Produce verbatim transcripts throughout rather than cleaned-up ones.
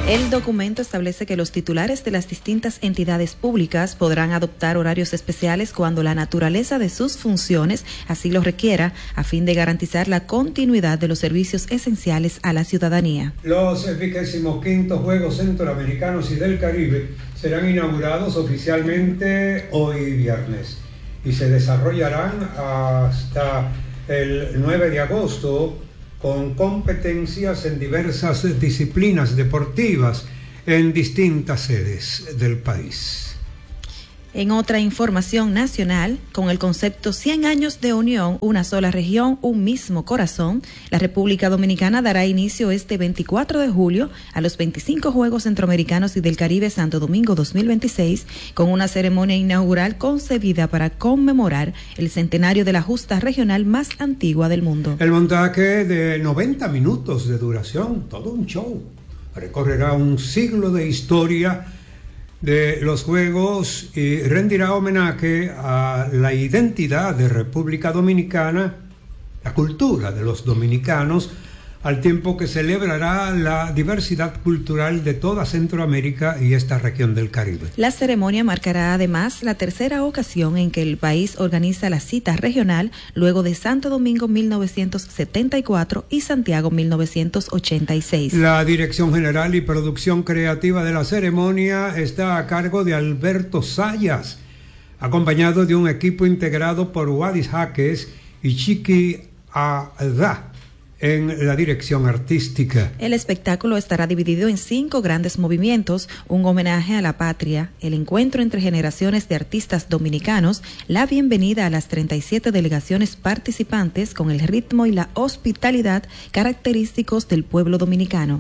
El documento establece que los titulares de las distintas entidades públicas podrán adoptar horarios especiales cuando la naturaleza de sus funciones así lo requiera, a fin de garantizar la continuidad de los servicios esenciales a la ciudadanía. Los vigésimo quinto Juegos Centroamericanos y del Caribe serán inaugurados oficialmente hoy viernes y se desarrollarán hasta el nueve de agosto con competencias en diversas disciplinas deportivas en distintas sedes del país. En otra información nacional, con el concepto cien años de unión, una sola región, un mismo corazón, la República Dominicana dará inicio este veinticuatro de julio a los veinticinco Juegos Centroamericanos y del Caribe Santo Domingo dos mil veintiséis, con una ceremonia inaugural concebida para conmemorar el centenario de la justa regional más antigua del mundo. El montaje de noventa minutos de duración, todo un show, recorrerá un siglo de historia de los Juegos y rendirá homenaje a la identidad de República Dominicana, la cultura de los dominicanos, al tiempo que celebrará la diversidad cultural de toda Centroamérica y esta región del Caribe. La ceremonia marcará además la tercera ocasión en que el país organiza la cita regional luego de Santo Domingo mil novecientos setenta y cuatro y Santiago mil novecientos ochenta y seis. La dirección general y producción creativa de la ceremonia está a cargo de Alberto Sayas, acompañado de un equipo integrado por Wadis Jaques y Chiqui Adá en la dirección artística. El espectáculo estará dividido en cinco grandes movimientos: un homenaje a la patria, el encuentro entre generaciones de artistas dominicanos, la bienvenida a las treinta y siete delegaciones participantes con el ritmo y la hospitalidad característicos del pueblo dominicano.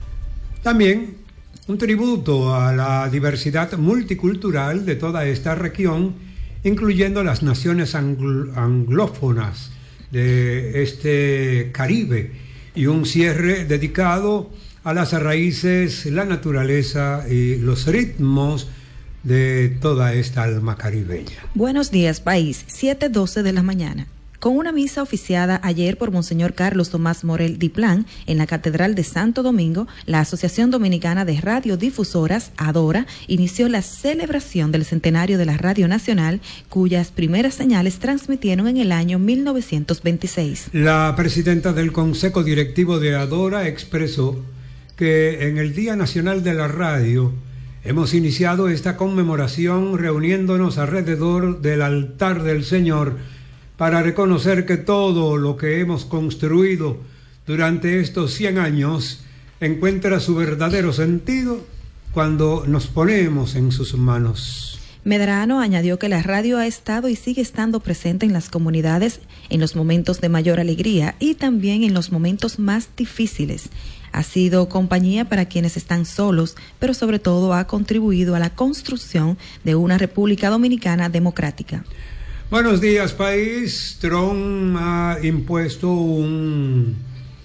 También un tributo a la diversidad multicultural de toda esta región, incluyendo las naciones angl- anglófonas de este Caribe, y un cierre dedicado a las raíces, la naturaleza y los ritmos de toda esta alma caribeña. Buenos días, país. siete doce de la mañana. Con una misa oficiada ayer por Monseñor Carlos Tomás Morel Diplán en la Catedral de Santo Domingo, la Asociación Dominicana de Radiodifusoras, ADORA, inició la celebración del centenario de la Radio Nacional, cuyas primeras señales transmitieron en el año mil novecientos veintiséis. La presidenta del Consejo Directivo de ADORA expresó que en el Día Nacional de la Radio hemos iniciado esta conmemoración reuniéndonos alrededor del altar del Señor para reconocer que todo lo que hemos construido durante estos cien años encuentra su verdadero sentido cuando nos ponemos en sus manos. Medrano añadió que la radio ha estado y sigue estando presente en las comunidades en los momentos de mayor alegría y también en los momentos más difíciles. Ha sido compañía para quienes están solos, pero sobre todo ha contribuido a la construcción de una República Dominicana democrática. Buenos días, país. Trump ha impuesto un,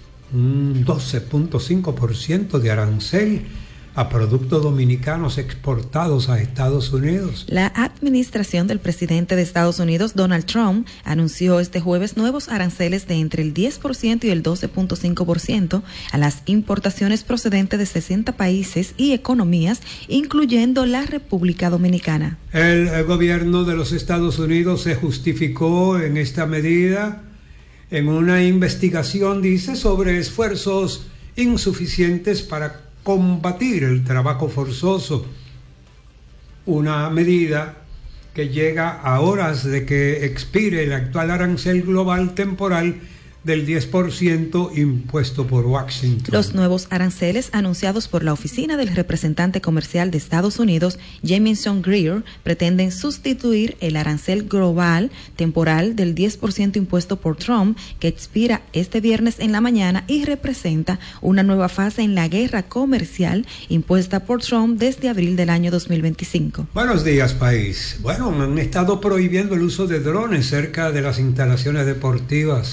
un doce punto cinco por ciento de arancel a productos dominicanos exportados a Estados Unidos. La administración del presidente de Estados Unidos, Donald Trump, anunció este jueves nuevos aranceles de entre el diez por ciento y el doce punto cinco por ciento a las importaciones procedentes de sesenta países y economías, incluyendo la República Dominicana. El, el gobierno de los Estados Unidos se justificó en esta medida en una investigación, dice, sobre esfuerzos insuficientes para combatir el trabajo forzoso, una medida que llega a horas de que expire el actual arancel global temporal del diez por ciento impuesto por Washington. Los nuevos aranceles anunciados por la Oficina del Representante Comercial de Estados Unidos, Jamieson Greer, pretenden sustituir el arancel global temporal del diez por ciento impuesto por Trump, que expira este viernes en la mañana y representa una nueva fase en la guerra comercial impuesta por Trump desde abril del año dos mil veinticinco. Buenos días, país. Bueno, han estado prohibiendo el uso de drones cerca de las instalaciones deportivas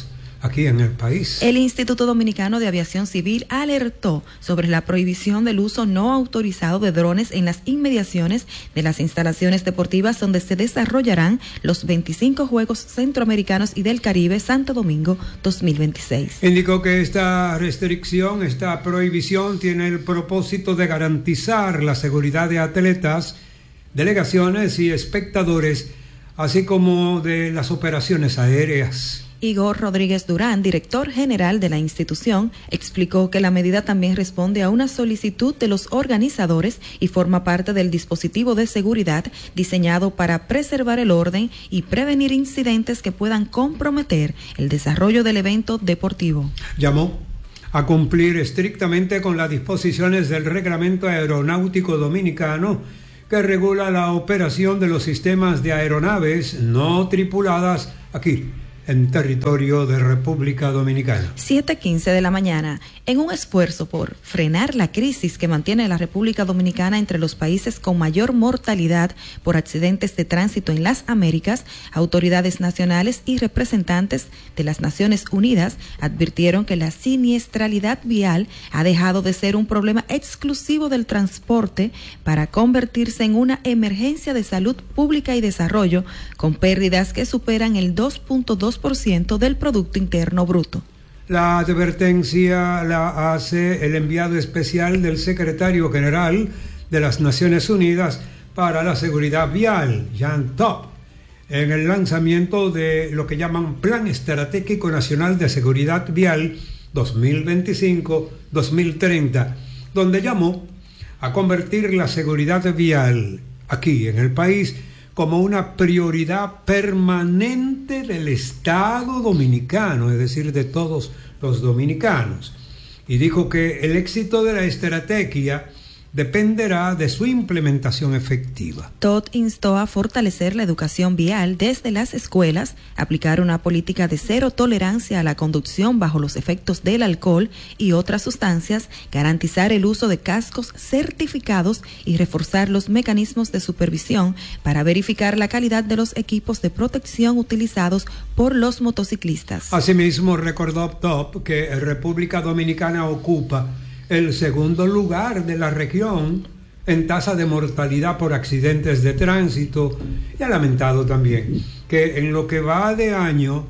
aquí en el país. El Instituto Dominicano de Aviación Civil alertó sobre la prohibición del uso no autorizado de drones en las inmediaciones de las instalaciones deportivas donde se desarrollarán los veinticinco Juegos Centroamericanos y del Caribe Santo Domingo dos mil veintiséis. Indicó que esta restricción, esta prohibición tiene el propósito de garantizar la seguridad de atletas, delegaciones y espectadores, así como de las operaciones aéreas. Igor Rodríguez Durán, director general de la institución, explicó que la medida también responde a una solicitud de los organizadores y forma parte del dispositivo de seguridad diseñado para preservar el orden y prevenir incidentes que puedan comprometer el desarrollo del evento deportivo. Llamó a cumplir estrictamente con las disposiciones del Reglamento Aeronáutico Dominicano que regula la operación de los sistemas de aeronaves no tripuladas aquí en territorio de República Dominicana. siete quince de la mañana. En un esfuerzo por frenar la crisis que mantiene la República Dominicana entre los países con mayor mortalidad por accidentes de tránsito en las Américas, autoridades nacionales y representantes de las Naciones Unidas advirtieron que la siniestralidad vial ha dejado de ser un problema exclusivo del transporte para convertirse en una emergencia de salud pública y desarrollo, con pérdidas que superan el dos punto dos por ciento del Producto Interno Bruto. La advertencia la hace el enviado especial del secretario general de las Naciones Unidas para la Seguridad Vial, Jan Top, en el lanzamiento de lo que llaman Plan Estratégico Nacional de Seguridad Vial dos mil veinticinco a dos mil treinta, donde llamó a convertir la seguridad vial aquí en el país como una prioridad permanente del Estado dominicano, es decir, de todos los dominicanos. Y dijo que el éxito de la estrategia dependerá de su implementación efectiva. Todd instó a fortalecer la educación vial desde las escuelas, aplicar una política de cero tolerancia a la conducción bajo los efectos del alcohol y otras sustancias, garantizar el uso de cascos certificados y reforzar los mecanismos de supervisión para verificar la calidad de los equipos de protección utilizados por los motociclistas. Asimismo, recordó Top que República Dominicana ocupa el segundo lugar de la región en tasa de mortalidad por accidentes de tránsito, y ha lamentado también que en lo que va de año,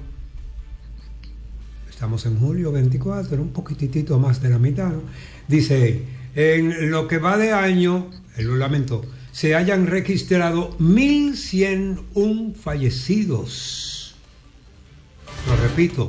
estamos en julio veinticuatro, un poquitito más de la mitad, ¿no? Dice él, en lo que va de año, él lo lamentó, se hayan registrado mil ciento uno fallecidos. Lo repito,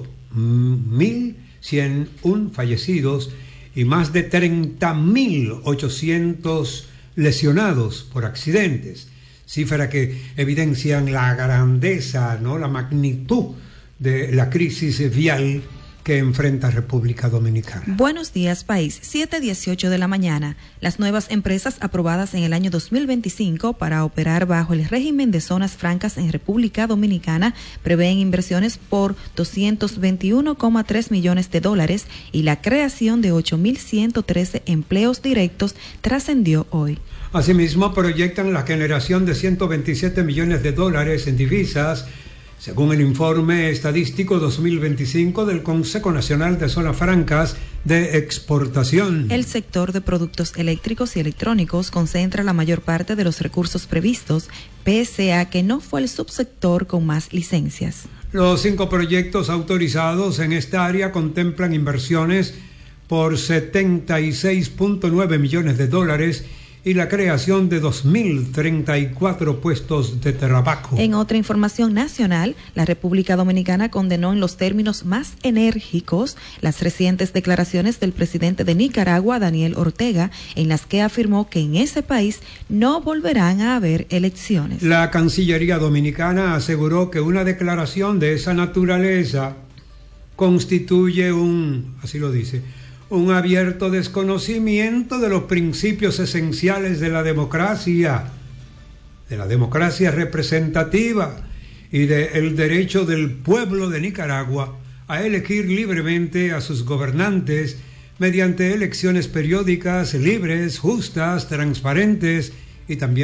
mil ciento uno fallecidos y más de treinta mil ochocientos lesionados por accidentes, cifra que evidencian la grandeza, ¿no?, la magnitud de la crisis vial que enfrenta República Dominicana. Buenos días, país. siete dieciocho de la mañana. Las nuevas empresas aprobadas en el año dos mil veinticinco para operar bajo el régimen de zonas francas en República Dominicana prevén inversiones por doscientos veintiuno coma tres millones de dólares y la creación de ocho mil ciento trece empleos directos, trascendió hoy. Asimismo, proyectan la generación de ciento veintisiete millones de dólares en divisas, según el informe estadístico dos mil veinticinco del Consejo Nacional de Zonas Francas de Exportación. El sector de productos eléctricos y electrónicos concentra la mayor parte de los recursos previstos, pese a que no fue el subsector con más licencias. Los cinco proyectos autorizados en esta área contemplan inversiones por setenta y seis punto nueve millones de dólares y la creación de dos mil treinta y cuatro puestos de trabajo. En otra información nacional, la República Dominicana condenó en los términos más enérgicos las recientes declaraciones del presidente de Nicaragua, Daniel Ortega, en las que afirmó que en ese país no volverán a haber elecciones. La Cancillería Dominicana aseguró que una declaración de esa naturaleza constituye un, así lo dice, un abierto desconocimiento de los principios esenciales de la democracia, de la democracia representativa y del derecho del pueblo de Nicaragua a elegir libremente a sus gobernantes mediante elecciones periódicas, libres, justas, transparentes y también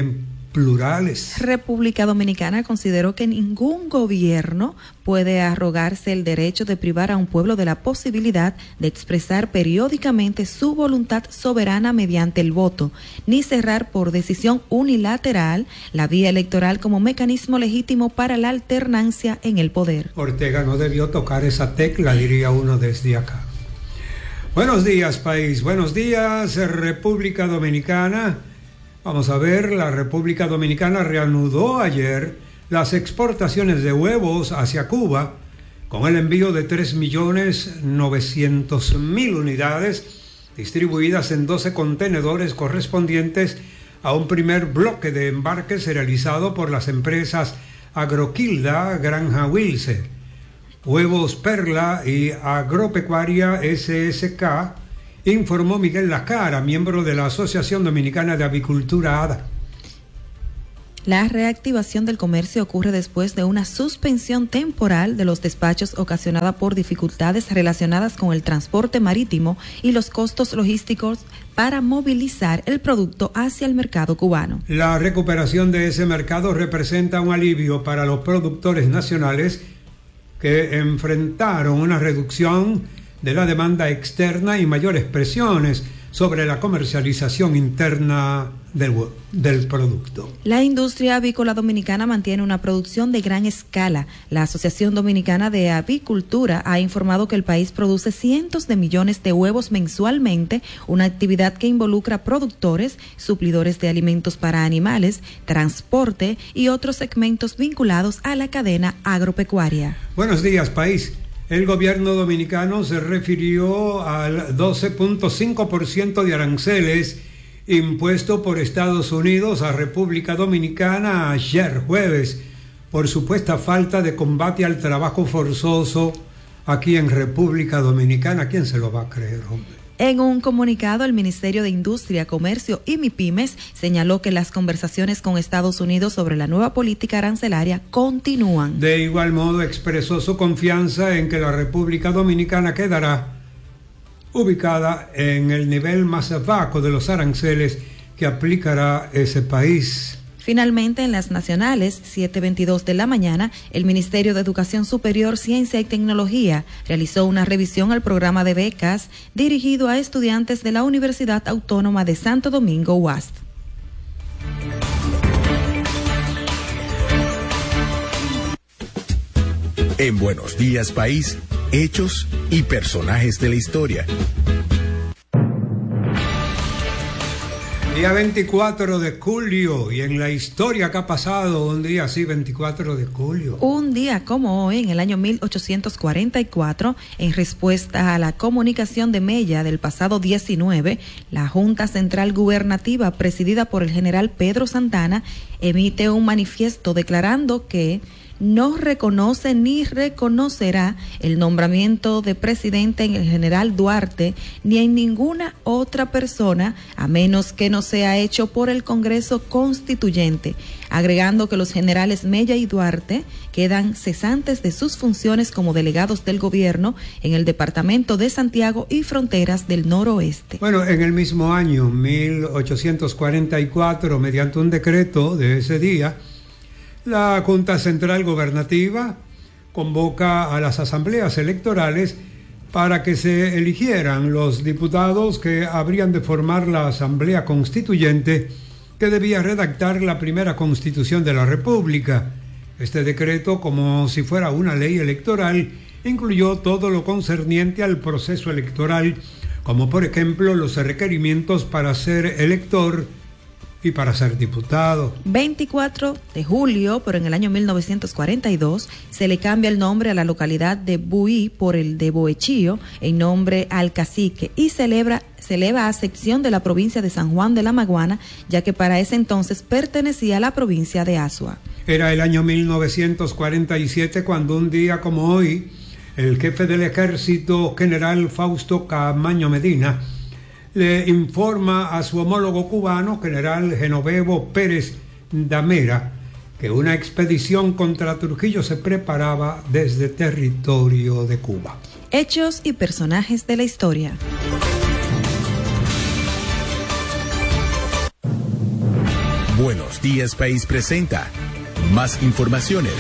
plurales. República Dominicana consideró que ningún gobierno puede arrogarse el derecho de privar a un pueblo de la posibilidad de expresar periódicamente su voluntad soberana mediante el voto, ni cerrar por decisión unilateral la vía electoral como mecanismo legítimo para la alternancia en el poder. Ortega no debió tocar esa tecla, diría uno desde acá. Buenos días, país. Buenos días, República Dominicana. Vamos a ver, la República Dominicana reanudó ayer las exportaciones de huevos hacia Cuba con el envío de tres millones novecientas mil unidades distribuidas en doce contenedores correspondientes a un primer bloque de embarques realizado por las empresas Agroquilda, Granja Wilce, Huevos Perla y Agropecuaria S S K, informó Miguel Lacara, miembro de la Asociación Dominicana de Avicultura A D A. La reactivación del comercio ocurre después de una suspensión temporal de los despachos ocasionada por dificultades relacionadas con el transporte marítimo y los costos logísticos para movilizar el producto hacia el mercado cubano. La recuperación de ese mercado representa un alivio para los productores nacionales que enfrentaron una reducción de la demanda externa y mayores presiones sobre la comercialización interna del, del producto. La industria avícola dominicana mantiene una producción de gran escala. La Asociación Dominicana de Avicultura ha informado que el país produce cientos de millones de huevos mensualmente, una actividad que involucra productores, suplidores de alimentos para animales, transporte y otros segmentos vinculados a la cadena agropecuaria. Buenos días, país. El gobierno dominicano se refirió al doce punto cinco por ciento de aranceles impuesto por Estados Unidos a República Dominicana ayer jueves por supuesta falta de combate al trabajo forzoso aquí en República Dominicana. ¿Quién se lo va a creer, hombre? En un comunicado, el Ministerio de Industria, Comercio y MIPYMES señaló que las conversaciones con Estados Unidos sobre la nueva política arancelaria continúan. De igual modo, expresó su confianza en que la República Dominicana quedará ubicada en el nivel más bajo de los aranceles que aplicará ese país. Finalmente, en las nacionales, siete veintidós de la mañana, el Ministerio de Educación Superior, Ciencia y Tecnología realizó una revisión al programa de becas dirigido a estudiantes de la Universidad Autónoma de Santo Domingo, U A S T. En Buenos Días, País, hechos y personajes de la historia. Día veinticuatro de julio, y en la historia que ha pasado un día así, veinticuatro de julio. Un día como hoy, en el año mil ochocientos cuarenta y cuatro, en respuesta a la comunicación de Mella del pasado diecinueve, la Junta Central Gubernativa, presidida por el general Pedro Santana, emite un manifiesto declarando que no reconoce ni reconocerá el nombramiento de presidente en el general Duarte ni en ninguna otra persona a menos que no sea hecho por el Congreso Constituyente, agregando que los generales Mella y Duarte quedan cesantes de sus funciones como delegados del gobierno en el departamento de Santiago y fronteras del noroeste. Bueno, en el mismo año, mil ochocientos cuarenta y cuatro, mediante un decreto de ese día, la Junta Central Gubernativa convoca a las asambleas electorales para que se eligieran los diputados que habrían de formar la Asamblea Constituyente que debía redactar la primera Constitución de la República. Este decreto, como si fuera una ley electoral, incluyó todo lo concerniente al proceso electoral, como por ejemplo los requerimientos para ser elector y para ser diputado. veinticuatro de julio, pero en el año mil novecientos cuarenta y dos, se le cambia el nombre a la localidad de Buí por el de Boechío, en nombre al cacique, y celebra, se eleva a sección de la provincia de San Juan de la Maguana, ya que para ese entonces pertenecía a la provincia de Azua. Era el año mil novecientos cuarenta y siete cuando un día como hoy, el jefe del ejército, general Fausto Camaño Medina, le informa a su homólogo cubano, general Genovevo Pérez Damera, que una expedición contra Trujillo se preparaba desde territorio de Cuba. Hechos y personajes de la historia. Buenos Días País presenta más informaciones.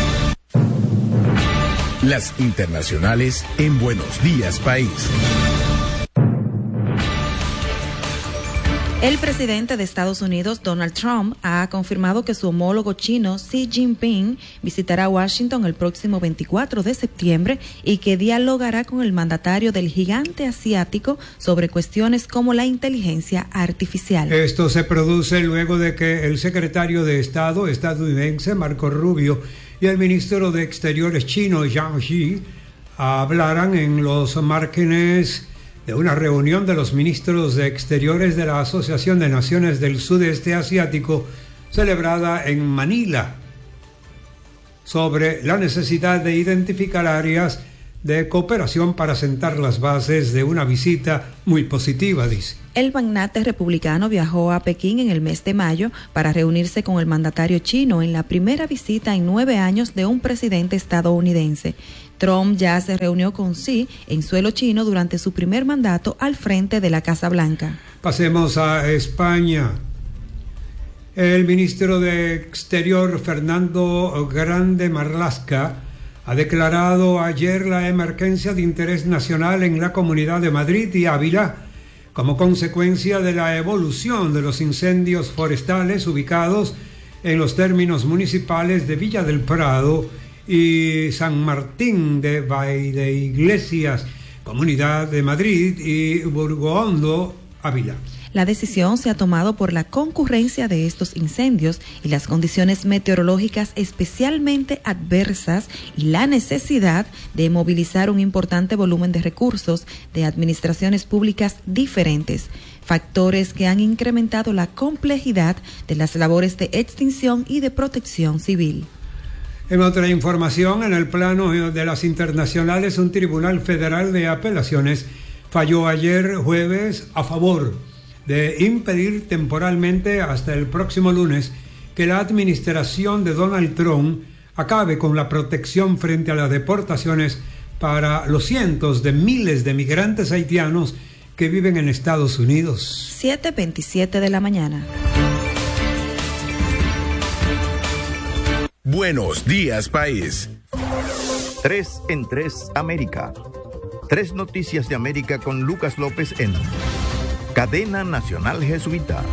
Las internacionales en Buenos Días País. El presidente de Estados Unidos, Donald Trump, ha confirmado que su homólogo chino, Xi Jinping, visitará Washington el próximo veinticuatro de septiembre y que dialogará con el mandatario del gigante asiático sobre cuestiones como la inteligencia artificial. Esto se produce luego de que el secretario de Estado estadounidense, Marco Rubio, y el ministro de Exteriores chino, Zhang Yi, hablaran en los márgenes de una reunión de los ministros de Exteriores de la Asociación de Naciones del Sudeste Asiático celebrada en Manila sobre la necesidad de identificar áreas de cooperación para sentar las bases de una visita muy positiva, dice. El magnate republicano viajó a Pekín en el mes de mayo para reunirse con el mandatario chino en la primera visita en nueve años de un presidente estadounidense. Trump ya se reunió con Xi en suelo chino durante su primer mandato al frente de la Casa Blanca. Pasemos a España. El ministro de Exterior, Fernando Grande Marlaska, ha declarado ayer la emergencia de interés nacional en la Comunidad de Madrid y Ávila como consecuencia de la evolución de los incendios forestales ubicados en los términos municipales de Villa del Prado y San Martín de Valleiglesias, Comunidad de Madrid, y Burgoondo, Ávila. La decisión se ha tomado por la concurrencia de estos incendios y las condiciones meteorológicas especialmente adversas y la necesidad de movilizar un importante volumen de recursos de administraciones públicas diferentes, factores que han incrementado la complejidad de las labores de extinción y de protección civil. En otra información, en el plano de las internacionales, un tribunal federal de apelaciones falló ayer jueves a favor de impedir temporalmente hasta el próximo lunes que la administración de Donald Trump acabe con la protección frente a las deportaciones para los cientos de miles de migrantes haitianos que viven en Estados Unidos. siete veintisiete de la mañana. Buenos Días País. Tres en tres América. Tres noticias de América con Lucas López en Cadena Nacional Jesuita.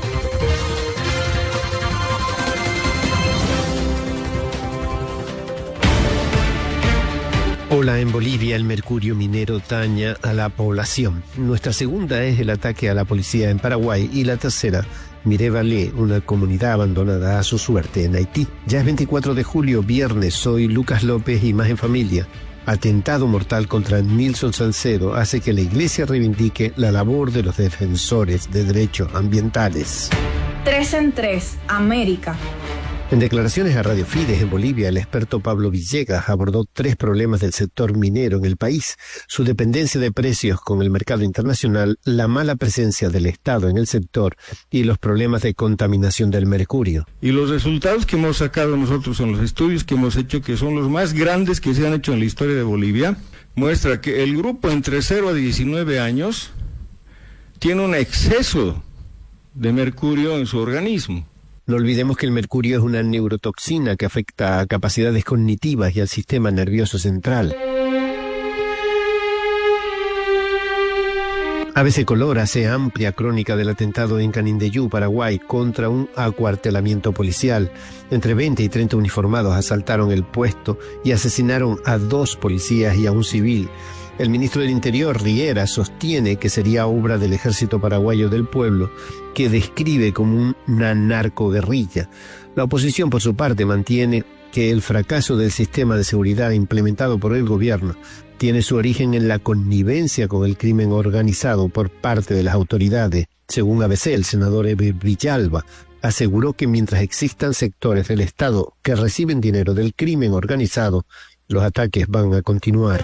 Hola, en Bolivia el mercurio minero daña a la población. Nuestra segunda es el ataque a la policía en Paraguay y la tercera, Miré Valé, una comunidad abandonada a su suerte en Haití. Ya es veinticuatro de julio, viernes, soy Lucas López y Más en Familia. Atentado mortal contra Nilson Salcedo hace que la Iglesia reivindique la labor de los defensores de derechos ambientales. Tres en tres, América. En declaraciones a Radio Fides en Bolivia, el experto Pablo Villegas abordó tres problemas del sector minero en el país: su dependencia de precios con el mercado internacional, la mala presencia del Estado en el sector y los problemas de contaminación del mercurio. Y los resultados que hemos sacado nosotros en los estudios que hemos hecho, que son los más grandes que se han hecho en la historia de Bolivia, muestra que el grupo entre cero a diecinueve años tiene un exceso de mercurio en su organismo. No olvidemos que el mercurio es una neurotoxina que afecta a capacidades cognitivas y al sistema nervioso central. A B C Color hace amplia crónica del atentado en Canindeyú, Paraguay, contra un acuartelamiento policial. Entre veinte y treinta uniformados asaltaron el puesto y asesinaron a dos policías y a un civil. El ministro del Interior, Riera, sostiene que sería obra del Ejército Paraguayo del Pueblo, que describe como una narcoguerrilla. La oposición, por su parte, mantiene que el fracaso del sistema de seguridad implementado por el gobierno tiene su origen en la connivencia con el crimen organizado por parte de las autoridades. Según A B C, el senador Eber Villalba aseguró que mientras existan sectores del Estado que reciben dinero del crimen organizado, los ataques van a continuar.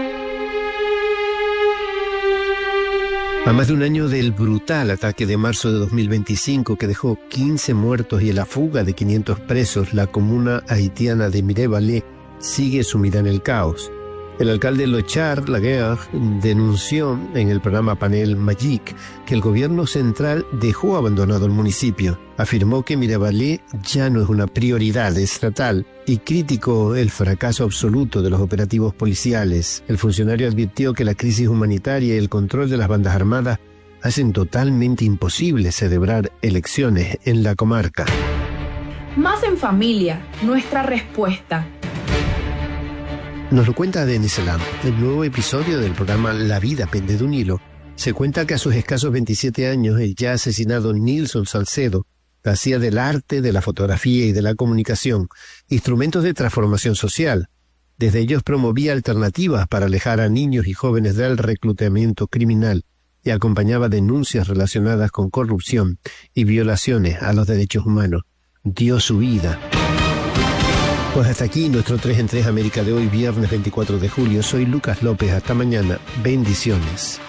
A más de un año del brutal ataque de marzo de dos mil veinticinco que dejó quince muertos y la fuga de quinientos presos, la comuna haitiana de Miré Valé sigue sumida en el caos. El alcalde Lochard Laguerre denunció en el programa Panel Magic que el gobierno central dejó abandonado el municipio. Afirmó que Miravalle ya no es una prioridad estatal y criticó el fracaso absoluto de los operativos policiales. El funcionario advirtió que la crisis humanitaria y el control de las bandas armadas hacen totalmente imposible celebrar elecciones en la comarca. Más en familia, nuestra respuesta. Nos lo cuenta Denis Elam. El nuevo episodio del programa La vida pende de un hilo. Se cuenta que a sus escasos veintisiete años el ya asesinado Nilson Salcedo hacía del arte, de la fotografía y de la comunicación instrumentos de transformación social. Desde ellos promovía alternativas para alejar a niños y jóvenes del reclutamiento criminal y acompañaba denuncias relacionadas con corrupción y violaciones a los derechos humanos. Dio su vida. Pues hasta aquí nuestro tres en tres América de hoy, viernes veinticuatro de julio. Soy Lucas López. Hasta mañana. Bendiciones.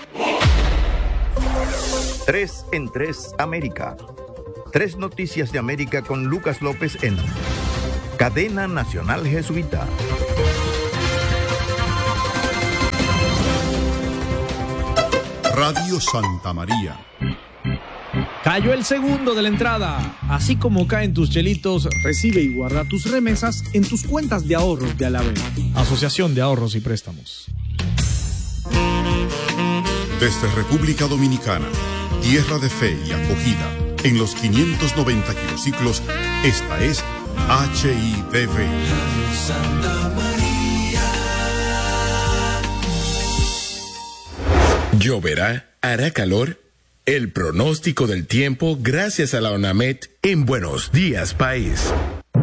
tres en tres América. Tres noticias de América con Lucas López en Cadena Nacional Jesuita. Radio Santa María. Cayó el segundo de la entrada. Así como caen tus chelitos, recibe y guarda tus remesas en tus cuentas de ahorros de Alavés. Asociación de Ahorros y Préstamos. Desde República Dominicana, tierra de fe y acogida, en los quinientos noventa kilociclos, esta es H I D V. ¿Lloverá? ¿Hará calor? El pronóstico del tiempo gracias a la ONAMED en Buenos Días País.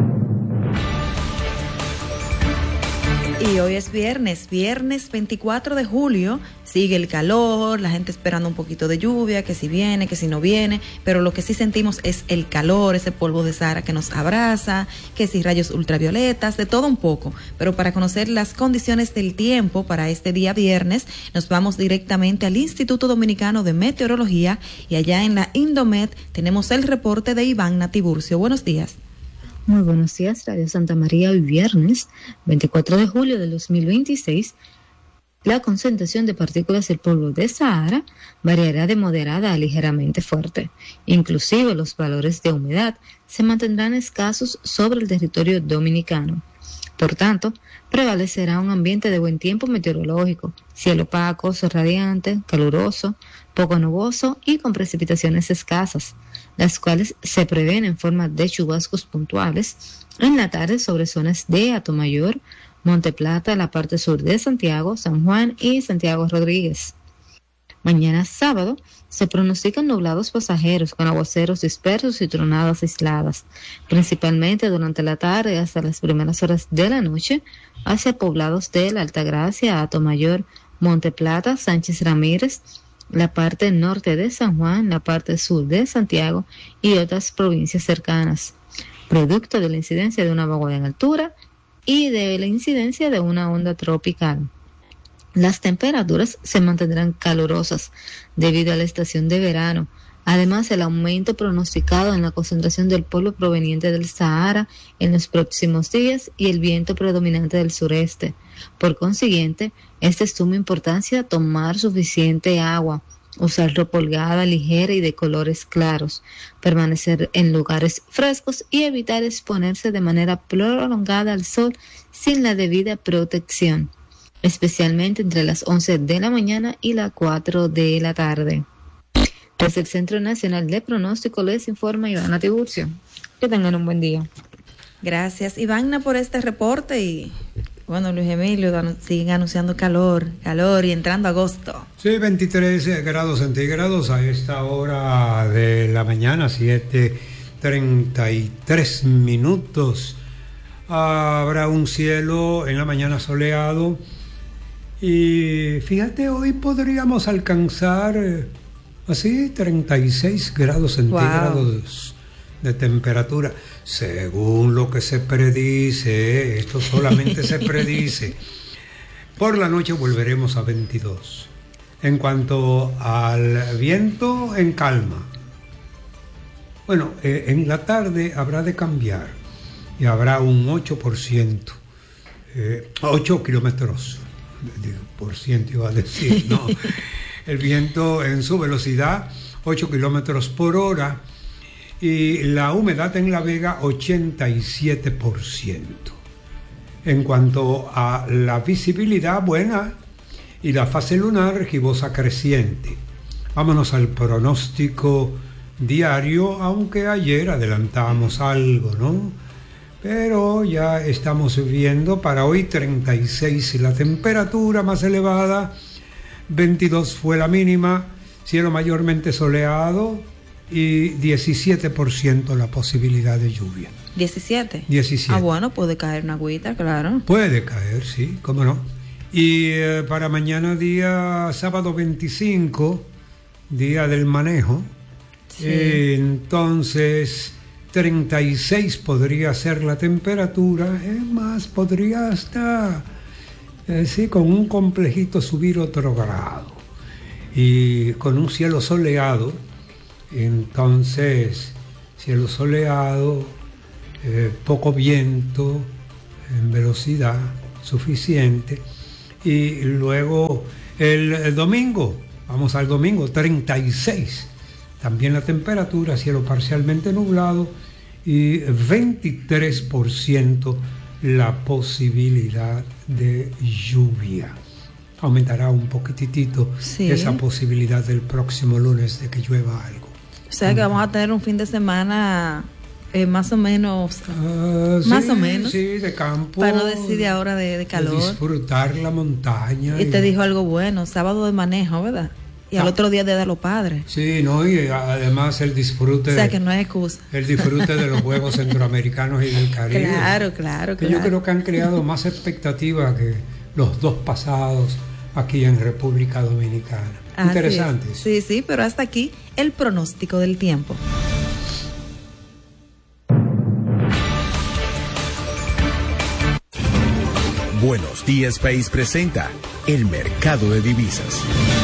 Y hoy es viernes, viernes veinticuatro de julio, sigue el calor, la gente esperando un poquito de lluvia, que si viene, que si no viene, pero lo que sí sentimos es el calor, ese polvo de Sahara que nos abraza, que si rayos ultravioletas, de todo un poco. Pero para conocer las condiciones del tiempo para este día viernes, nos vamos directamente al Instituto Dominicano de Meteorología y allá en la Indomet tenemos el reporte de Iván Tiburcio. Buenos días. Muy buenos días, Radio Santa María. Hoy viernes veinticuatro de julio del dos mil veintiséis, la concentración de partículas del polvo de Sahara variará de moderada a ligeramente fuerte. Inclusive los valores de humedad se mantendrán escasos sobre el territorio dominicano. Por tanto, prevalecerá un ambiente de buen tiempo meteorológico, cielo opaco, sol radiante, caluroso, poco nuboso y con precipitaciones escasas, las cuales se prevén en forma de chubascos puntuales en la tarde sobre zonas de Atomayor, Monte Plata, la parte sur de Santiago, San Juan y Santiago Rodríguez. Mañana sábado se pronostican nublados pasajeros con aguaceros dispersos y tronadas aisladas, principalmente durante la tarde hasta las primeras horas de la noche, hacia poblados de la Altagracia, Atomayor, Monte Plata, Sánchez Ramírez, la parte norte de San Juan, la parte sur de Santiago y otras provincias cercanas, producto de la incidencia de una vaguada en altura y de la incidencia de una onda tropical. Las temperaturas se mantendrán calurosas debido a la estación de verano. Además, el aumento pronosticado en la concentración del polvo proveniente del Sahara en los próximos días y el viento predominante del sureste. Por consiguiente, es de suma importancia tomar suficiente agua, usar ropa holgada, ligera y de colores claros, permanecer en lugares frescos y evitar exponerse de manera prolongada al sol sin la debida protección, especialmente entre las once de la mañana y las cuatro de la tarde. Desde el Centro Nacional de Pronóstico les informa Ivana Tiburcio. Que tengan un buen día. Gracias, Ivana, por este reporte y bueno, Luis Emilio, siguen anunciando calor, calor y entrando agosto. Sí, veintitrés grados centígrados a esta hora de la mañana, siete treinta y tres minutos. Habrá un cielo en la mañana soleado y fíjate, hoy podríamos alcanzar eh, así treinta y seis grados centígrados. Wow. De temperatura, según lo que se predice, esto solamente se predice. Por la noche volveremos a veintidós. En cuanto al viento, en calma. Bueno, eh, en la tarde habrá de cambiar y habrá un ocho por ciento, eh, ocho kilómetros por ciento iba a decir, no. El viento en su velocidad, ocho kilómetros por hora, y la humedad en La Vega, ochenta y siete por ciento. En cuanto a la visibilidad, buena, y la fase lunar, gibosa creciente. Vámonos al pronóstico diario, aunque ayer adelantamos algo, ¿no? Pero ya estamos viendo para hoy treinta y seis la temperatura más elevada, veintidós fue la mínima, cielo mayormente soleado y diecisiete por ciento la posibilidad de lluvia. ¿diecisiete? diecisiete. Ah, bueno, puede caer una agüita, claro. Puede caer, sí, cómo no. Y eh, para mañana, día sábado veinticinco, día del manejo, sí. eh, entonces treinta y seis podría ser la temperatura, es más, podría hasta, eh, sí, con un complejito subir otro grado. Y con un cielo soleado, entonces, cielo soleado, eh, poco viento, en velocidad suficiente. Y luego el, el domingo, vamos al domingo, treinta y seis. También la temperatura, cielo parcialmente nublado y veintitrés por ciento la posibilidad de lluvia. Aumentará un poquitito, sí, esa posibilidad del próximo lunes de que llueva algo. O sea que vamos a tener un fin de semana eh, más o menos, uh, más sí, o menos, sí, de campo. Para no decir de ahora de, de calor. De disfrutar la montaña. Y, y te dijo algo bueno, sábado de manejo, ¿verdad? Y al ah. otro día de dar los padres. Sí, no, y además el disfrute. O sea, que no es excusa. El disfrute de los Juegos Centroamericanos y del Caribe. Claro, claro, que claro. Yo creo que han creado más expectativa que los dos pasados aquí en República Dominicana. Así Interesantes. Es. Sí, sí, pero hasta aquí el pronóstico del tiempo. Buenos Días País presenta el mercado de divisas.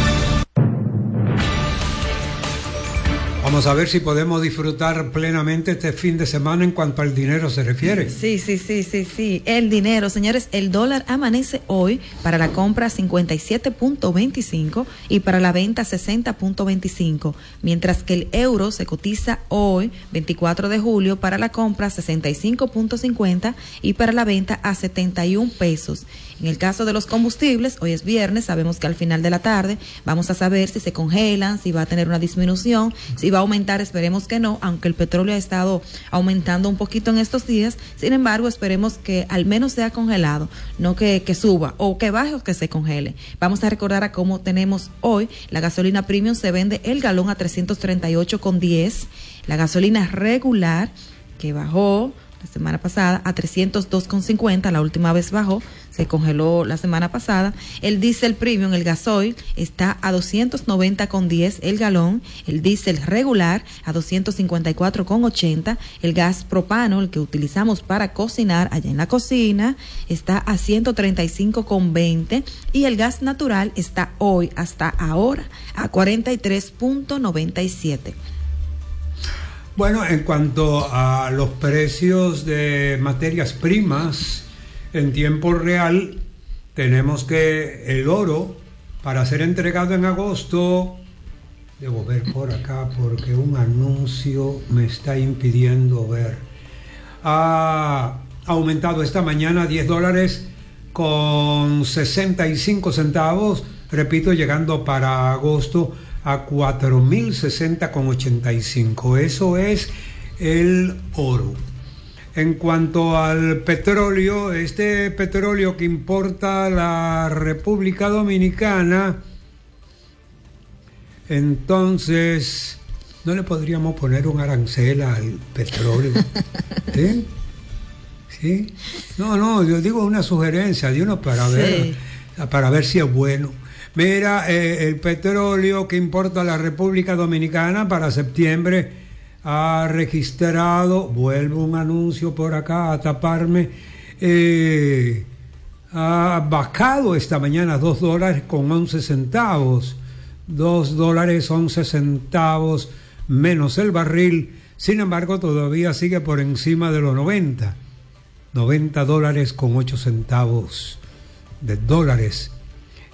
Vamos a ver si podemos disfrutar plenamente este fin de semana en cuanto al dinero se refiere. Sí, sí, sí, sí, sí. El dinero, señores, el dólar amanece hoy para la compra cincuenta y siete punto veinticinco y para la venta sesenta punto veinticinco, mientras que el euro se cotiza hoy, veinticuatro de julio, para la compra sesenta y cinco punto cincuenta y para la venta a setenta y un pesos. En el caso de los combustibles, hoy es viernes, sabemos que al final de la tarde vamos a saber si se congelan, si va a tener una disminución, si va a aumentar, esperemos que no, aunque el petróleo ha estado aumentando un poquito en estos días. Sin embargo, esperemos que al menos sea congelado, no que, que suba o que baje o que se congele. Vamos a recordar a cómo tenemos hoy la gasolina premium, se vende el galón a trescientos treinta y ocho con diez, la gasolina regular que bajó la semana pasada a trescientos dos con cincuenta, la última vez bajó, se congeló la semana pasada. El diésel premium, el gasoil, está a doscientos noventa con diez el galón, el diésel regular a doscientos cincuenta y cuatro con ochenta, el gas propano, el que utilizamos para cocinar allá en la cocina, está a ciento treinta y cinco con veinte y el gas natural está hoy hasta ahora a cuarenta y tres punto noventa y siete. Bueno, en cuanto a los precios de materias primas en tiempo real, tenemos que el oro, para ser entregado en agosto, debo ver por acá porque un anuncio me está impidiendo ver, ha aumentado esta mañana diez dólares con sesenta y cinco centavos, repito, llegando para agosto a cuatro mil sesenta con ochenta y cinco. Eso es el oro. En cuanto al petróleo, este petróleo que importa la República Dominicana, entonces no le podríamos poner un arancel al petróleo. ¿Sí? ¿Sí? No, no, yo digo una sugerencia de uno para sí. ver, para ver si es bueno. Mira, eh, el petróleo que importa la República Dominicana para septiembre ha registrado, vuelvo un anuncio por acá a taparme, eh, ha bajado esta mañana dos dólares con once centavos, dos dólares once centavos menos el barril. Sin embargo, todavía sigue por encima de los noventa, noventa dólares con ocho centavos de dólares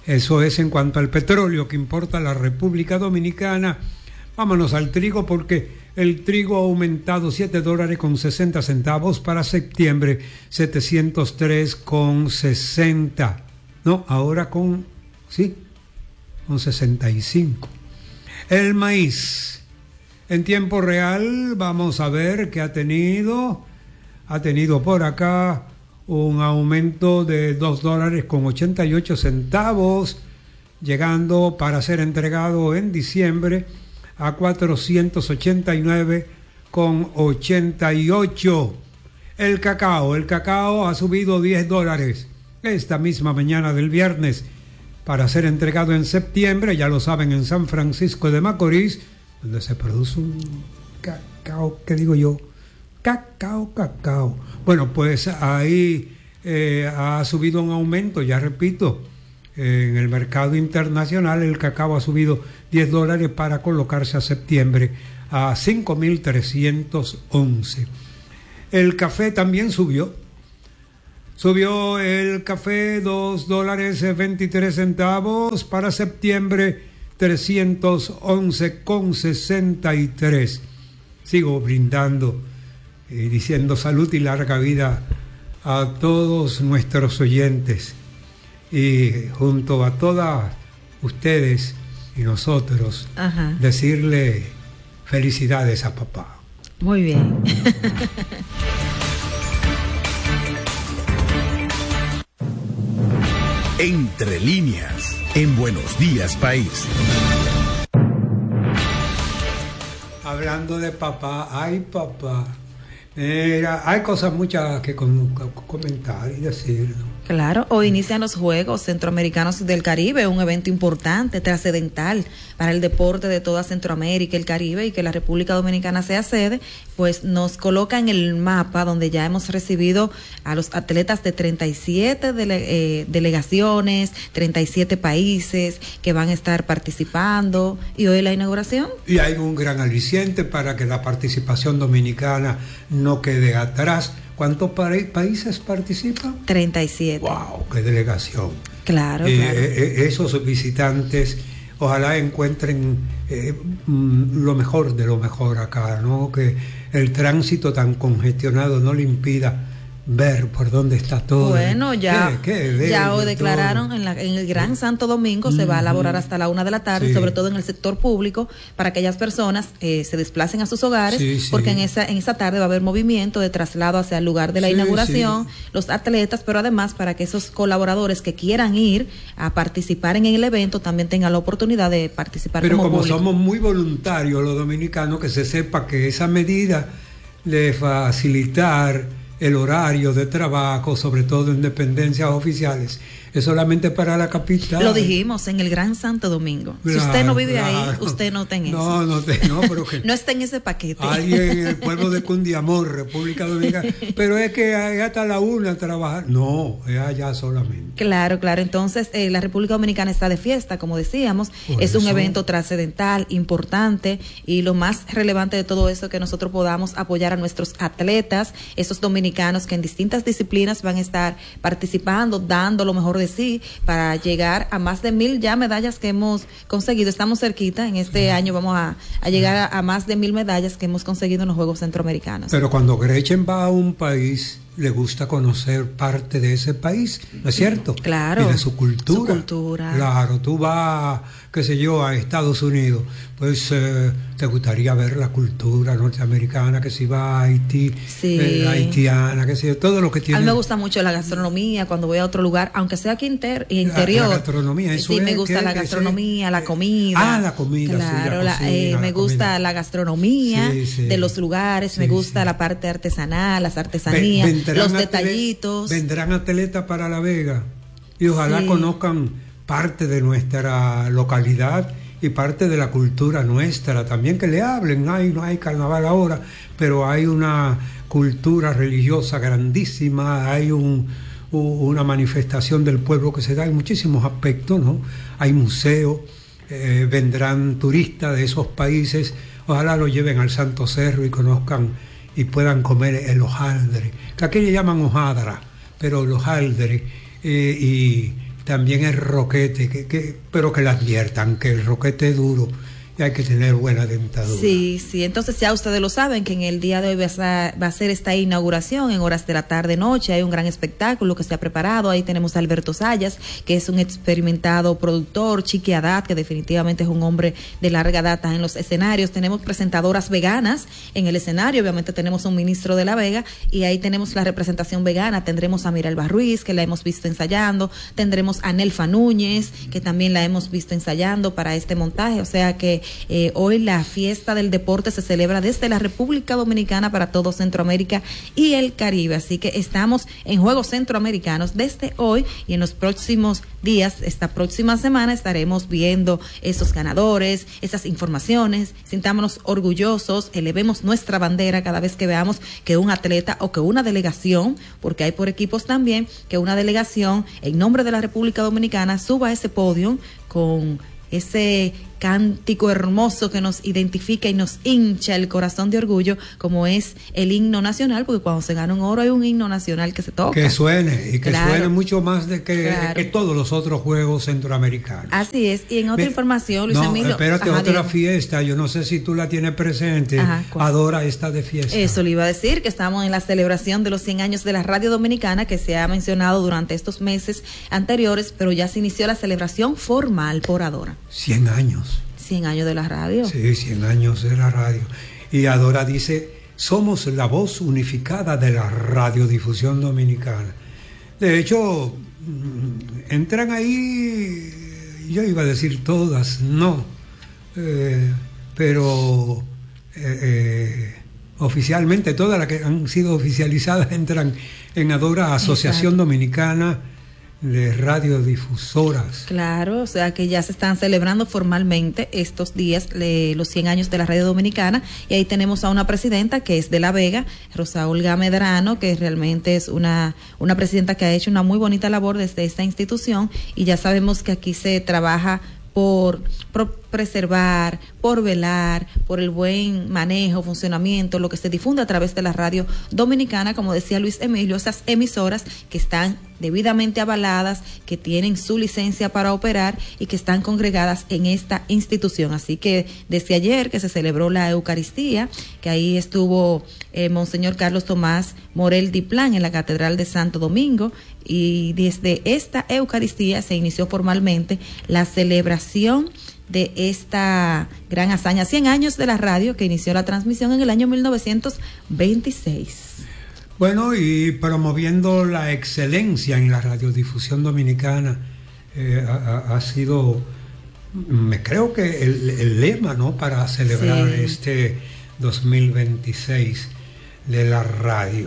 Eso es en cuanto al petróleo que importa la República Dominicana. Vámonos al trigo porque el trigo ha aumentado siete dólares con sesenta centavos para septiembre, setecientos tres con sesenta. No, ahora con, sí, con sesenta y cinco. El maíz, en tiempo real, vamos a ver que ha tenido, ha tenido por acá un aumento de dos dólares con ochenta y ocho centavos, llegando para ser entregado en diciembre a cuatrocientos ochenta y nueve con ochenta y ocho. El cacao, el cacao ha subido diez dólares esta misma mañana del viernes para ser entregado en septiembre, ya lo saben, en San Francisco de Macorís, donde se produce un cacao, ¿qué digo yo? Cacao, cacao. Bueno, pues ahí eh, ha subido un aumento, ya repito, en el mercado internacional el cacao ha subido diez dólares para colocarse a septiembre a cinco mil trescientos once. El café también subió. Subió el café dos dólares veintitrés centavos para septiembre trescientos once con sesenta y tres. Sigo brindando y diciendo salud y larga vida a todos nuestros oyentes. Y junto a todas ustedes y nosotros, ajá, decirle felicidades a papá. Muy bien. Entre líneas, en Buenos Días País. Hablando de papá, ay papá, mira, hay cosas muchas que con, comentar y decir, ¿no? Claro, hoy inician los Juegos Centroamericanos del Caribe, un evento importante, trascendental para el deporte de toda Centroamérica y el Caribe, y que la República Dominicana sea sede, pues nos coloca en el mapa donde ya hemos recibido a los atletas de treinta y siete dele, eh, delegaciones, treinta y siete países que van a estar participando, y hoy la inauguración. Y hay un gran aliciente para que la participación dominicana no quede atrás. ¿Cuántos pa- países participan? treinta y siete. ¡Wow! ¡Qué delegación! Claro, eh, claro. Eh, esos visitantes, ojalá encuentren eh, lo mejor de lo mejor acá, ¿no? Que el tránsito tan congestionado no le impida ver por dónde está todo. Bueno, ya, qué, qué ya hoy declararon en, la, en el Gran Santo Domingo, mm-hmm, se va a elaborar hasta la una de la tarde, sí, sobre todo en el sector público, para que aquellas personas eh, se desplacen a sus hogares, sí, sí, porque en esa en esa tarde va a haber movimiento de traslado hacia el lugar de la sí, inauguración, sí, los atletas, pero además para que esos colaboradores que quieran ir a participar en el evento también tengan la oportunidad de participar. Pero como, como público. Somos muy voluntarios los dominicanos, que se sepa que esa medida de facilitar el horario de trabajo, sobre todo en dependencias oficiales, es solamente para la capital. Lo dijimos en el Gran Santo Domingo. Claro, si usted no vive claro, ahí, usted no está en eso. No, no, te, no, pero que no está en ese paquete. Alguien en el pueblo de Cundiamor, República Dominicana, pero es que hay hasta la una trabajar. No, es allá solamente. Claro, claro. Entonces, eh, la República Dominicana está de fiesta, como decíamos. Por es eso. Un evento trascendental, importante, y lo más relevante de todo eso es que nosotros podamos apoyar a nuestros atletas, esos dominicanos que en distintas disciplinas van a estar participando, dando lo mejor de sí, para llegar a más de mil ya medallas que hemos conseguido. Estamos cerquita, en este uh-huh. año vamos a, a llegar a, a más de mil medallas que hemos conseguido en los Juegos Centroamericanos. Pero cuando Gretchen va a un país, le gusta conocer parte de ese país, ¿no es cierto? Claro. Y de su cultura. Su cultura. Claro, tú vas, qué sé yo, a Estados Unidos, pues eh, te gustaría ver la cultura norteamericana, que si va a Haití, sí. eh, haitiana, que sé yo, todo lo que tiene. A mí me gusta mucho la gastronomía cuando voy a otro lugar, aunque sea aquí inter, interior. La, la gastronomía, eso sí, es me gusta que, la gastronomía, la comida. Ah, la comida, claro, sí, la la, cocina, eh, la me gusta comida. La gastronomía sí, sí. de los lugares, sí, me gusta sí. la parte artesanal, las artesanías, Ven, los detallitos. Tele, vendrán atletas para La Vega y ojalá sí. conozcan parte de nuestra localidad y parte de la cultura nuestra también, que le hablen. Ay, no hay carnaval ahora, pero hay una cultura religiosa grandísima, hay un, una manifestación del pueblo que se da en muchísimos aspectos, ¿no? Hay museos, eh, vendrán turistas de esos países, ojalá lo lleven al Santo Cerro y conozcan y puedan comer el hojaldre, que aquí le llaman hojadra, pero el hojaldre, eh, y también el roquete, que, que, pero que le adviertan que el roquete es duro y hay que tener buena dentadura. Sí, sí, entonces ya ustedes lo saben que en el día de hoy va a, va a ser esta inauguración en horas de la tarde noche, hay un gran espectáculo que se ha preparado, ahí tenemos a Alberto Sayas, que es un experimentado productor, Chiqui Haddad, que definitivamente es un hombre de larga data en los escenarios, tenemos presentadoras veganas en el escenario, obviamente tenemos un ministro de la Vega y ahí tenemos la representación vegana, tendremos a Miralba Ruiz, que la hemos visto ensayando, tendremos a Nelfa Núñez, que también la hemos visto ensayando para este montaje, o sea que Eh, hoy la fiesta del deporte se celebra desde la República Dominicana para todo Centroamérica y el Caribe, así que estamos en Juegos Centroamericanos desde hoy y en los próximos días, esta próxima semana estaremos viendo esos ganadores, esas informaciones, sintámonos orgullosos, elevemos nuestra bandera cada vez que veamos que un atleta o que una delegación, porque hay por equipos también, que una delegación en nombre de la República Dominicana suba a ese podio con ese cántico hermoso que nos identifica y nos hincha el corazón de orgullo, como es el himno nacional, porque cuando se gana un oro hay un himno nacional que se toca. Que suene, y que claro. suene mucho más de que, claro. que todos los otros juegos centroamericanos. Así es, y en otra Me, información, Luis no, Emilio. espérate, ajá, otra digo. fiesta, yo no sé si tú la tienes presente, Ajá, Adora está de fiesta. Eso le iba a decir, que estamos en la celebración de los cien años de la radio dominicana, que se ha mencionado durante estos meses anteriores, pero ya se inició la celebración formal por Adora. cien años. cien años de la radio. Sí, cien años de la radio. Y Adora dice, somos la voz unificada de la radiodifusión dominicana. De hecho, entran ahí, yo iba a decir todas, no, eh, pero eh, eh, oficialmente todas las que han sido oficializadas entran en Adora, Asociación Exacto. Dominicana de Radiodifusoras. Claro, o sea que ya se están celebrando formalmente estos días le, los cien años de la radio dominicana, y ahí tenemos a una presidenta que es de La Vega, Rosa Olga Medrano, que realmente es una, una presidenta que ha hecho una muy bonita labor desde esta institución, y ya sabemos que aquí se trabaja por, por preservar, por velar, por el buen manejo, funcionamiento, lo que se difunde a través de la radio dominicana, como decía Luis Emilio, esas emisoras que están debidamente avaladas, que tienen su licencia para operar y que están congregadas en esta institución. Así que desde ayer que se celebró la Eucaristía, que ahí estuvo eh, Monseñor Carlos Tomás Morel Diplán en la Catedral de Santo Domingo, y desde esta Eucaristía se inició formalmente la celebración de esta gran hazaña, cien años de la radio, que inició la transmisión en el año mil novecientos veintiséis. Bueno, y promoviendo la excelencia en la radiodifusión dominicana, eh, ha, ha sido, me creo que el, el lema, ¿no?, para celebrar sí. este dos mil veintiséis de la radio.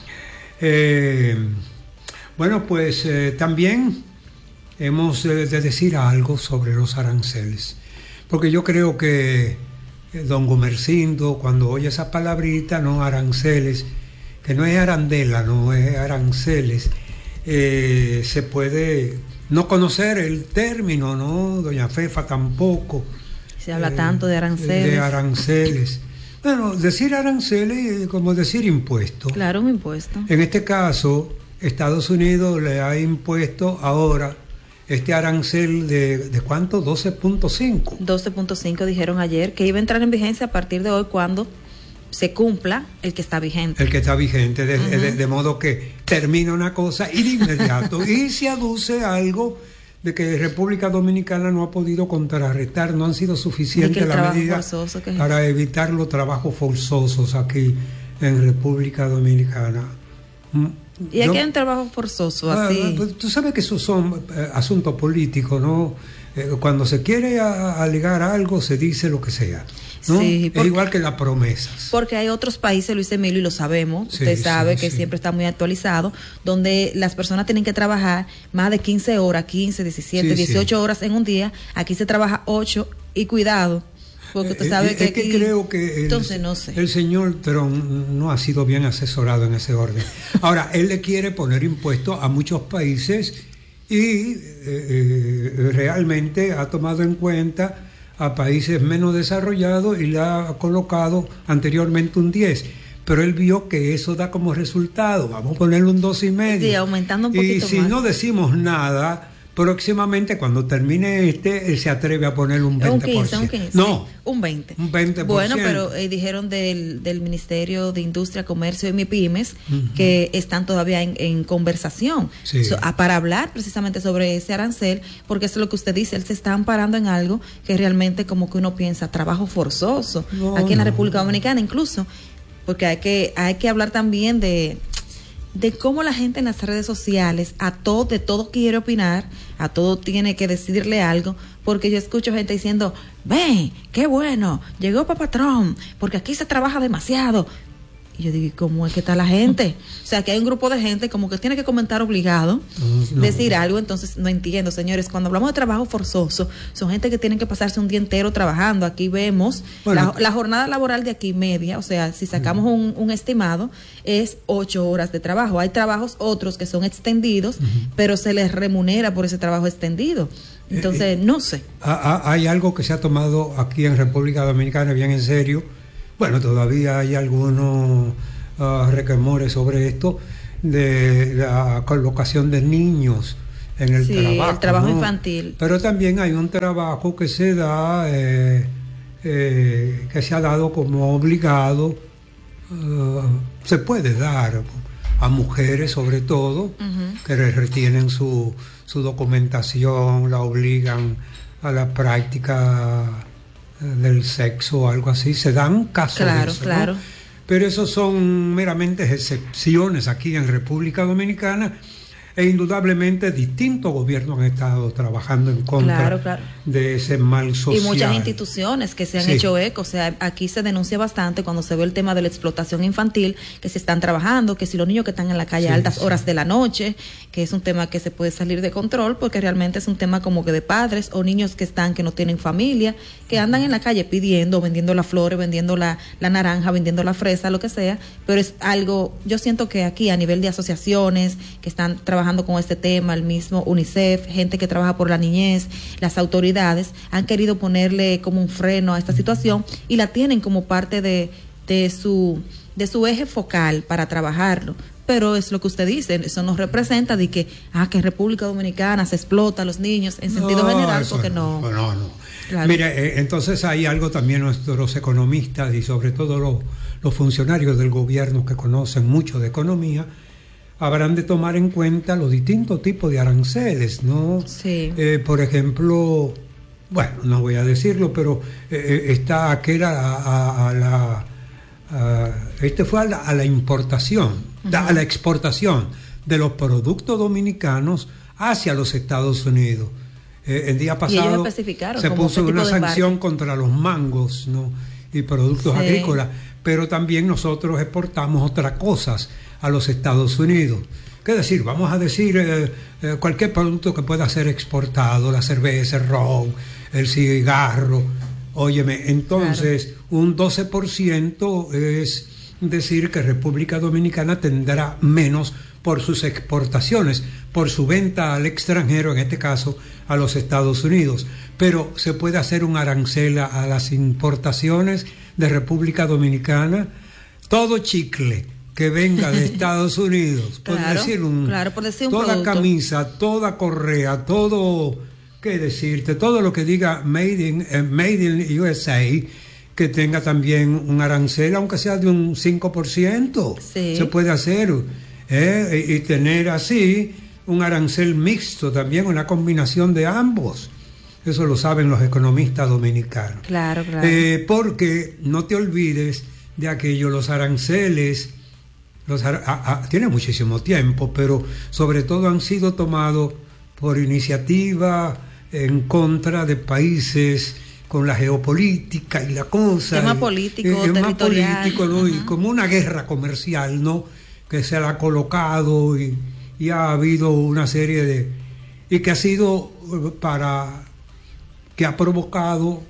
Eh, bueno, pues eh, también hemos eh, de decir algo sobre los aranceles, porque yo creo que eh, don Gumercindo, cuando oye esa palabrita, no, aranceles, que no es arandela, no es aranceles, eh, se puede no conocer el término, ¿no? Doña Fefa tampoco. Se habla eh, tanto de aranceles. De aranceles. Bueno, decir aranceles es como decir impuesto. Claro, un impuesto. En este caso, Estados Unidos le ha impuesto ahora este arancel de, ¿de cuánto? doce punto cinco. doce punto cinco dijeron ayer, que iba a entrar en vigencia a partir de hoy cuando se cumpla el que está vigente. El que está vigente, de, uh-huh. de, de modo que termina una cosa y de inmediato. Y se aduce algo de que República Dominicana no ha podido contrarrestar, no han sido suficientes las medidas para evitar los trabajos forzosos aquí en República Dominicana. ¿Y aquí hay un trabajo forzoso así? Pues, tú sabes que esos son eh, asuntos políticos, ¿no? Eh, cuando se quiere a, alegar algo, se dice lo que sea, ¿no? Sí, porque, es igual que las promesas. Porque hay otros países, Luis Emilio, y lo sabemos, sí, usted sabe sí, que sí. siempre está muy actualizado, donde las personas tienen que trabajar más de quince horas, quince, diecisiete, sí, dieciocho sí. horas en un día. Aquí se trabaja ocho, y cuidado, porque usted sabe eh, que, es que aquí, creo que el, entonces no sé. el señor Trump no ha sido bien asesorado en ese orden. Ahora, él le quiere poner impuestos a muchos países y eh, eh, realmente ha tomado en cuenta a países menos desarrollados y le ha colocado anteriormente un diez, pero él vio que eso da como resultado, vamos a ponerle un dos y medio. Sí, aumentando un poquito y si más. no decimos nada, próximamente, cuando termine este, él se atreve a poner un veinte por ciento. Un quince, un quince. No, un veinte. Un veinte por ciento. Bueno, pero eh, dijeron del, del Ministerio de Industria, Comercio y MIPIMES uh-huh. que están todavía en, en conversación sí. so, a, para hablar precisamente sobre ese arancel, porque eso es lo que usted dice, él se está amparando en algo que realmente como que uno piensa, trabajo forzoso, no, aquí en la República Dominicana incluso, porque hay que, hay que hablar también de... de cómo la gente en las redes sociales a todo, de todo quiere opinar, a todo tiene que decirle algo, porque yo escucho gente diciendo, ven, qué bueno, llegó Papá Trump, porque aquí se trabaja demasiado. Y yo digo, ¿cómo es que está la gente? O sea, que hay un grupo de gente como que tiene que comentar obligado, no, no. decir algo, entonces no entiendo, señores, cuando hablamos de trabajo forzoso, son gente que tienen que pasarse un día entero trabajando. Aquí vemos bueno, la, la jornada laboral de aquí media, o sea, si sacamos uh-huh. un, un estimado, es ocho horas de trabajo. Hay trabajos otros que son extendidos, uh-huh. pero se les remunera por ese trabajo extendido. Entonces, eh, no sé. Hay algo que se ha tomado aquí en República Dominicana bien en serio. Bueno, todavía hay algunos uh, requemores sobre esto de la colocación de niños en el sí, trabajo. el trabajo ¿no? infantil. Pero también hay un trabajo que se da, eh, eh, que se ha dado como obligado, uh, se puede dar a mujeres sobre todo, uh-huh. que retienen su, su documentación, la obligan a la práctica del sexo o algo así, se dan casos claro, de eso, claro. ¿no? Pero esos son meramente excepciones aquí en República Dominicana, e indudablemente distintos gobiernos han estado trabajando en contra claro, claro. de ese mal social. Y muchas instituciones que se han sí. hecho eco, o sea, aquí se denuncia bastante cuando se ve el tema de la explotación infantil, que se están trabajando, que si los niños que están en la calle a sí, altas sí. horas de la noche, que es un tema que se puede salir de control, porque realmente es un tema como que de padres o niños que están, que no tienen familia, que andan en la calle pidiendo, vendiendo las flores, vendiendo la, la naranja, vendiendo la fresa, lo que sea, pero es algo, yo siento que aquí a nivel de asociaciones que están trabajando trabajando con este tema, el mismo UNICEF, gente que trabaja por la niñez, las autoridades han querido ponerle como un freno a esta situación y la tienen como parte de, de su de su eje focal para trabajarlo. Pero es lo que usted dice, eso nos representa de que, ah, que en República Dominicana se explota a los niños en sentido no, general, porque no. No, no. no. Claro. Mira, eh, entonces hay algo también nuestros economistas y sobre todo los, los funcionarios del gobierno que conocen mucho de economía, habrán de tomar en cuenta los distintos tipos de aranceles, ¿no? Sí. Eh, por ejemplo, bueno, no voy a decirlo, pero eh, está aquel a, a, a la... A, este fue a la, a la importación, uh-huh. a la exportación de los productos dominicanos hacia los Estados Unidos. Eh, el día pasado se puso una sanción contra los mangos, ¿no? y productos sí. agrícolas, pero también nosotros exportamos otras cosas a los Estados Unidos. ¿Qué decir? Vamos a decir eh, eh, cualquier producto que pueda ser exportado, la cerveza, el ron, el cigarro. Óyeme, entonces claro. un doce por ciento es decir que República Dominicana tendrá menos por sus exportaciones, por su venta al extranjero, en este caso a los Estados Unidos. Pero se puede hacer un arancel a las importaciones de República Dominicana. Todo chicle que venga de Estados Unidos, claro, por decir un, claro, por decir un toda producto. camisa, toda correa, todo, qué decirte, todo lo que diga made in, eh, made in U S A, que tenga también un arancel, aunque sea de un cinco por ciento, sí. se puede hacer, eh, y, y tener así un arancel mixto también, una combinación de ambos. Eso lo saben los economistas dominicanos. Claro, claro. Eh, porque no te olvides de aquello, los aranceles, los ar- a, a, tiene muchísimo tiempo, pero sobre todo han sido tomados por iniciativa en contra de países con la geopolítica y la cosa. Tema y, político, y, territorial. Político, ¿no? Y como una guerra comercial, ¿no? Que se la ha colocado y, y ha habido una serie de... y que ha sido para... que ha provocado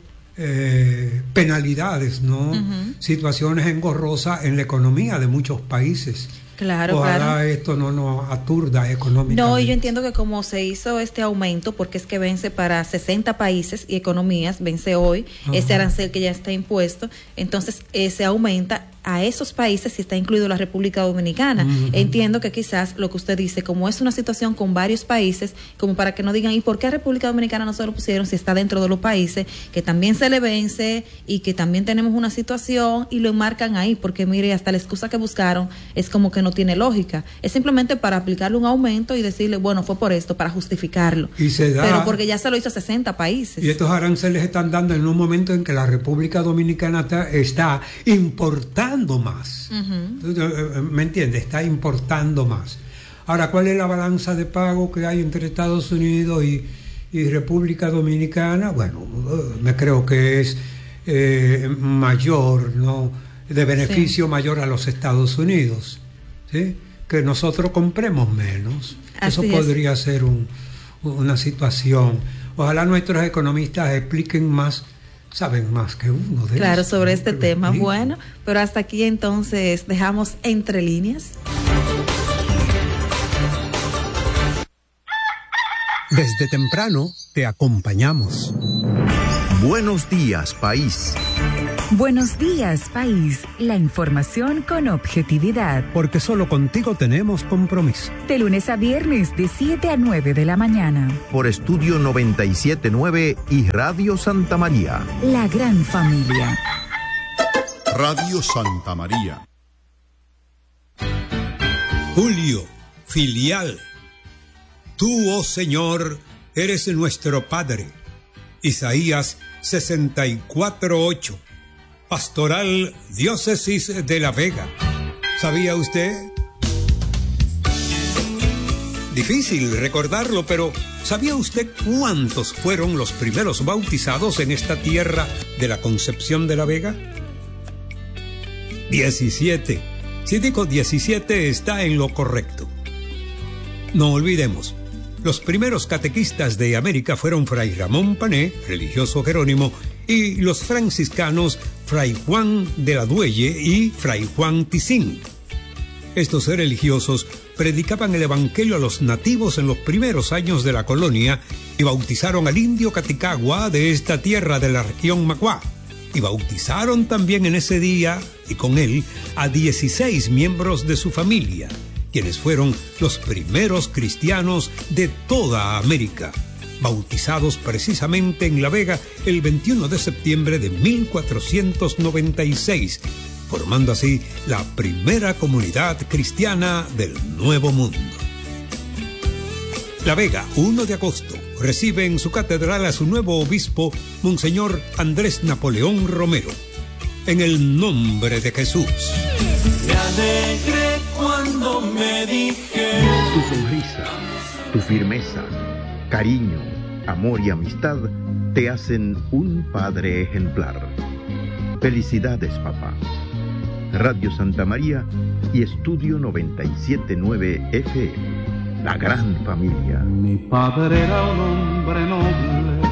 eh, penalidades, ¿no? Uh-huh. Situaciones engorrosas en la economía de muchos países. Claro, Ojalá claro. esto no nos aturda económicamente. No, y yo entiendo que como se hizo este aumento, porque es que vence para sesenta países y economías, vence hoy, Ajá. ese arancel que ya está impuesto, entonces eh, se aumenta a esos países si está incluido la República Dominicana. Uh-huh. Entiendo que quizás lo que usted dice, como es una situación con varios países, como para que no digan, ¿y por qué a República Dominicana no se lo pusieron si está dentro de los países que también se le vence y que también tenemos una situación y lo enmarcan ahí? Porque mire, hasta la excusa que buscaron es como que no tiene lógica. Es simplemente para aplicarle un aumento y decirle, bueno, fue por esto, para justificarlo. Y se da, pero porque ya se lo hizo a sesenta países. Y estos aranceles están dando en un momento en que la República Dominicana está, está importando más. Uh-huh. ¿Me entiendes? Está importando más. Ahora, ¿cuál es la balanza de pago que hay entre Estados Unidos y, y República Dominicana? Bueno, me creo que es eh, mayor, ¿no? De beneficio sí. mayor a los Estados Unidos, ¿sí? Que nosotros compremos menos. Así Eso podría es. ser un, una situación. Ojalá nuestros economistas expliquen más, saben más que uno de Claro, eso, sobre ¿no? este tema. Expliquen. Bueno, pero hasta aquí entonces dejamos entre líneas. Desde temprano te acompañamos. Buenos días, país. Buenos días, país. La información con objetividad. Porque solo contigo tenemos compromiso. De lunes a viernes, de siete a nueve de la mañana. Por Estudio noventa y siete punto nueve y Radio Santa María. La gran familia. Radio Santa María. Julio, filial. Tú, oh Señor, eres nuestro Padre. Isaías sesenta y cuatro ocho. Pastoral Diócesis de La Vega. ¿Sabía usted? Difícil recordarlo, pero ¿sabía usted cuántos fueron los primeros bautizados en esta tierra de la Concepción de La Vega? diecisiete. Si digo diecisiete, está en lo correcto. No olvidemos, los primeros catequistas de América fueron Fray Ramón Pané, religioso jerónimo, y los franciscanos Fray Juan de la Duelle y Fray Juan Tisín. Estos religiosos predicaban el evangelio a los nativos en los primeros años de la colonia y bautizaron al indio Caticagua de esta tierra de la región Macuá. Y bautizaron también en ese día, y con él, a dieciséis miembros de su familia, quienes fueron los primeros cristianos de toda América, bautizados precisamente en La Vega el veintiuno de septiembre de mil cuatrocientos noventa y seis, formando así la primera comunidad cristiana del Nuevo Mundo. La Vega, uno de agosto, recibe en su catedral a su nuevo obispo, Monseñor Andrés Napoleón Romero. En el nombre de Jesús. Me alegré cuando me dije. Tu sonrisa, tu firmeza, cariño, amor y amistad te hacen un padre ejemplar. Felicidades, papá. Radio Santa María y Estudio noventa y siete punto nueve F M. La gran familia. Mi padre era un hombre noble,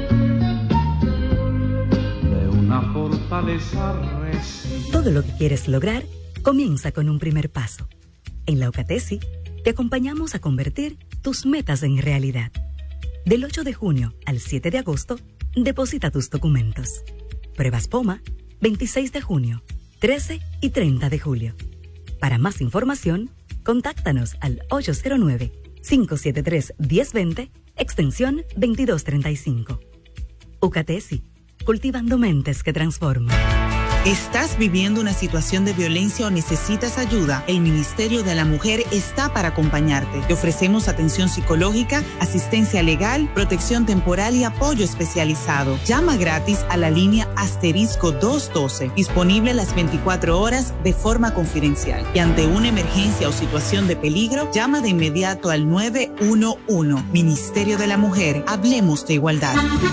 de una fortaleza resistente. Todo lo que quieres lograr comienza con un primer paso. En la UCATESI te acompañamos a convertir tus metas en realidad. Del ocho de junio al siete de agosto, deposita tus documentos. Pruebas POMA, veintiséis de junio, trece y treinta de julio. Para más información, contáctanos al ocho cero nueve, cinco siete tres, uno cero dos cero, extensión veintidós treinta y cinco. UCATESI, cultivando mentes que transforman. ¿Estás viviendo una situación de violencia o necesitas ayuda? El Ministerio de la Mujer está para acompañarte. Te ofrecemos atención psicológica, asistencia legal, protección temporal y apoyo especializado. Llama gratis a la línea asterisco doscientos doce, disponible las veinticuatro horas de forma confidencial. Y ante una emergencia o situación de peligro, llama de inmediato al nueve uno uno. Ministerio de la Mujer, hablemos de igualdad.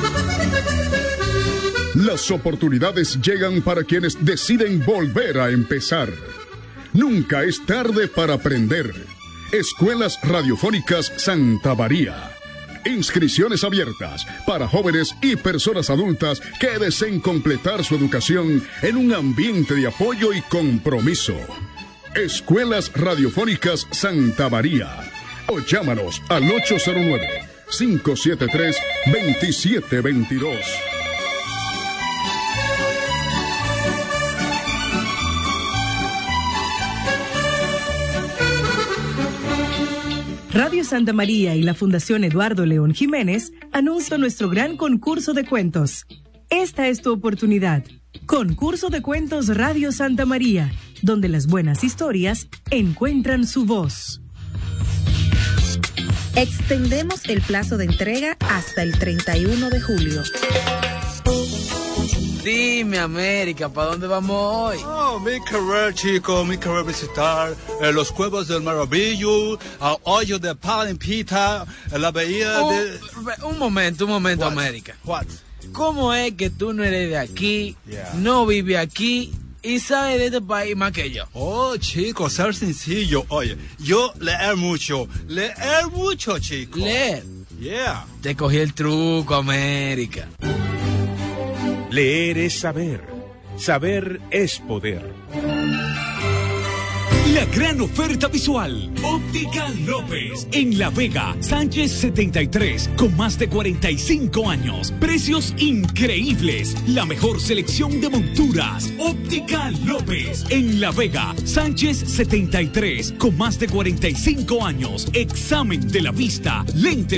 Las oportunidades llegan para quienes deciden volver a empezar. Nunca es tarde para aprender. Escuelas Radiofónicas Santa María. Inscripciones abiertas para jóvenes y personas adultas que deseen completar su educación en un ambiente de apoyo y compromiso. Escuelas Radiofónicas Santa María. O llámanos al ocho cero nueve, cinco siete tres, dos siete dos dos. Radio Santa María y la Fundación Eduardo León Jiménez anuncian nuestro gran concurso de cuentos. Esta es tu oportunidad. Concurso de Cuentos Radio Santa María, donde las buenas historias encuentran su voz. Extendemos el plazo de entrega hasta el treinta y uno de julio. Dime, América, ¿para dónde vamos hoy? Oh, mi querer, chico, mi querer visitar eh, los Cuevas del Maravillo, al hoyo de Palimpita, la bahía un, de... Un momento, un momento, What? América. What? ¿Cómo es que tú no eres de aquí, Yeah. no vives aquí y sabes de este país más que yo? Oh, chico, ser sencillo. Oye, yo leer mucho, leer mucho, chico. Leer. Yeah. Te cogí el truco, América. Leer es saber. Saber es poder. La gran oferta visual. Óptica López. En La Vega, Sánchez setenta y tres, con más de cuarenta y cinco años. Precios increíbles. La mejor selección de monturas. Óptica López. En La Vega, Sánchez setenta y tres, con más de cuarenta y cinco años. Examen de la vista. Lentes